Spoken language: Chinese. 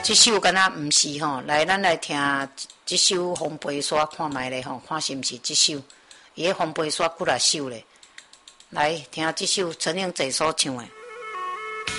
这首敢若毋是吼，来咱来听这首《红背山》看卖咧吼，看是毋是这首？伊个《红背山》几啊首咧？来听这首陈英济所唱诶。